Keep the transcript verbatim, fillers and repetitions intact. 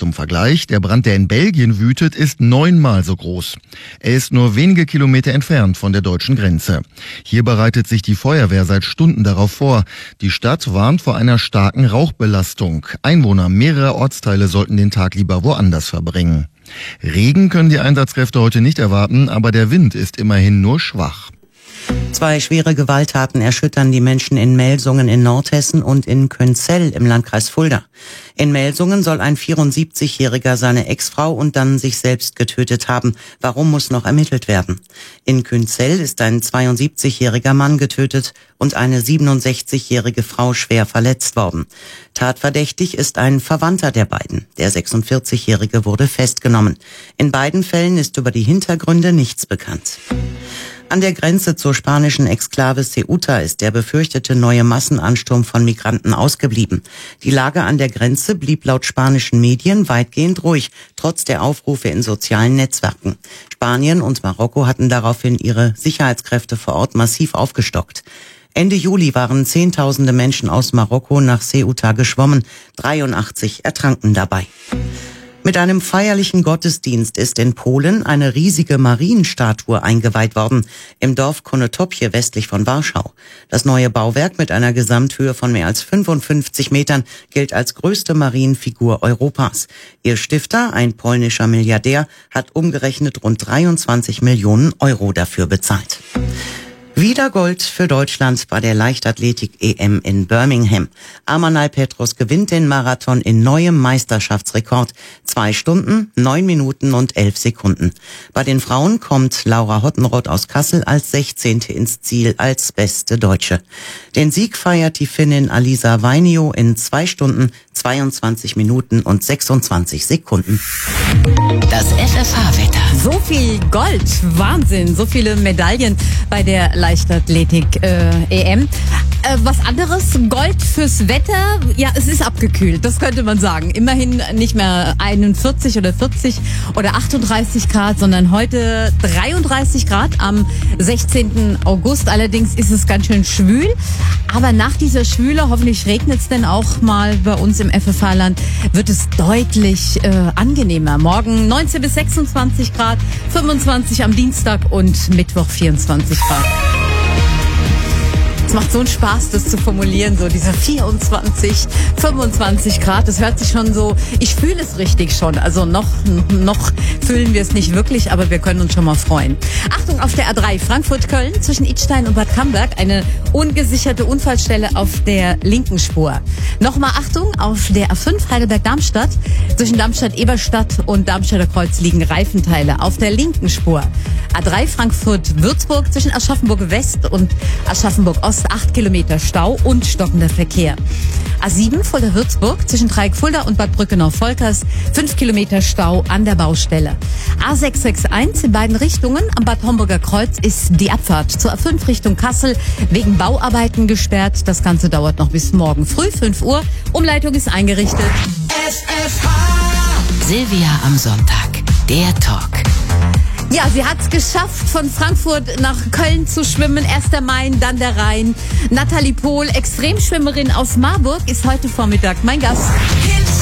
Zum Vergleich, der Brand, der in Belgien wütet, ist neunmal so groß. Er ist nur wenige Kilometer entfernt von der deutschen Grenze. Hier bereitet sich die Feuerwehr seit Stunden darauf vor. Die Stadt warnt vor einer starken Rauchbelastung. Einwohner mehrerer Ortsteile sollten den Tag lieber woanders verbringen. Regen können die Einsatzkräfte heute nicht erwarten, aber der Wind ist immerhin nur schwach. Zwei schwere Gewalttaten erschüttern die Menschen in Melsungen in Nordhessen und in Künzell im Landkreis Fulda. In Melsungen soll ein vierundsiebzigjähriger seine Ex-Frau und dann sich selbst getötet haben. Warum, muss noch ermittelt werden. In Künzell ist ein zweiundsiebzigjähriger Mann getötet und eine siebenundsechzigjährige Frau schwer verletzt worden. Tatverdächtig ist ein Verwandter der beiden. Der sechsundvierzigjährige wurde festgenommen. In beiden Fällen ist über die Hintergründe nichts bekannt. An der Grenze zur spanischen Exklave Ceuta ist der befürchtete neue Massenansturm von Migranten ausgeblieben. Die Lage an der Grenze blieb laut spanischen Medien weitgehend ruhig, trotz der Aufrufe in sozialen Netzwerken. Spanien und Marokko hatten daraufhin ihre Sicherheitskräfte vor Ort massiv aufgestockt. Ende Juli waren Zehntausende Menschen aus Marokko nach Ceuta geschwommen, dreiundachtzig ertranken dabei. Mit einem feierlichen Gottesdienst ist in Polen eine riesige Marienstatue eingeweiht worden, im Dorf Konotopie westlich von Warschau. Das neue Bauwerk mit einer Gesamthöhe von mehr als fünfundfünfzig Metern gilt als größte Marienfigur Europas. Ihr Stifter, ein polnischer Milliardär, hat umgerechnet rund dreiundzwanzig Millionen Euro dafür bezahlt. Wieder Gold für Deutschland bei der Leichtathletik-E M in Birmingham. Amanal Petros gewinnt den Marathon in neuem Meisterschaftsrekord. Zwei Stunden, neun Minuten und elf Sekunden. Bei den Frauen kommt Laura Hottenrott aus Kassel als sechzehnte ins Ziel als beste Deutsche. Den Sieg feiert die Finnin Alisa Vainio in zwei Stunden, zweiundzwanzig Minuten und sechsundzwanzig Sekunden. Das F F H-Wetter. So viel Gold, Wahnsinn, so viele Medaillen bei der Leichtathletik-E M. Äh, was anderes, Gold fürs Wetter, ja, es ist abgekühlt, das könnte man sagen. Immerhin nicht mehr einundvierzig oder vierzig oder achtunddreißig Grad, sondern heute dreiunddreißig Grad am sechzehnten August. Allerdings ist es ganz schön schwül, aber nach dieser Schwüle, hoffentlich regnet es denn auch mal bei uns im F F H-Land, wird es deutlich äh, angenehmer. Morgen neunzehn bis sechsundzwanzig Grad, fünfundzwanzig am Dienstag und Mittwoch vierundzwanzig Grad. Es macht so einen Spaß, das zu formulieren, so diese vierundzwanzig, fünfundzwanzig Grad. Das hört sich schon so, ich fühle es richtig schon. Also noch, noch fühlen wir es nicht wirklich, aber wir können uns schon mal freuen. Achtung auf der A drei Frankfurt-Köln zwischen Idstein und Bad Camberg. Eine ungesicherte Unfallstelle auf der linken Spur. Nochmal Achtung auf der A fünf Heidelberg-Darmstadt. Zwischen Darmstadt-Eberstadt und Darmstädter Kreuz liegen Reifenteile auf der linken Spur. A drei Frankfurt-Würzburg zwischen Aschaffenburg-West und Aschaffenburg-Ost. acht Kilometer Stau und stockender Verkehr. A sieben Fulda-Würzburg zwischen Dreieck Fulda und Bad Brückenau-Volkers. fünf Kilometer Stau an der Baustelle. A sechs sechs eins in beiden Richtungen am Bad Homburger Kreuz ist die Abfahrt zur A fünf Richtung Kassel wegen Bauarbeiten gesperrt. Das Ganze dauert noch bis morgen früh, fünf Uhr. Umleitung ist eingerichtet. F F H. Silvia am Sonntag. Der Talk. Ja, sie hat's geschafft, von Frankfurt nach Köln zu schwimmen. Erst der Main, dann der Rhein. Nathalie Pohl, Extremschwimmerin aus Marburg, ist heute Vormittag mein Gast.